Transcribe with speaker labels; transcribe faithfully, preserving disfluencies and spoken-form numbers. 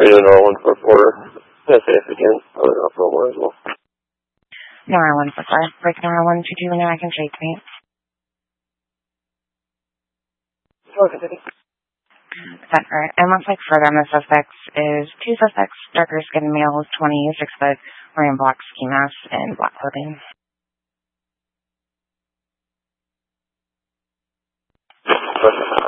Speaker 1: Radio Nora one four four. Yes, yes, again. Oh, I'll throw more as well.
Speaker 2: Nora one four four. Break Nora one two two, American Shade to me.
Speaker 1: Okay.
Speaker 2: Center. It looks like further on the suspects is two suspects, darker skinned males, twenty-six foot, wearing black ski masks and black clothing.
Speaker 1: Okay.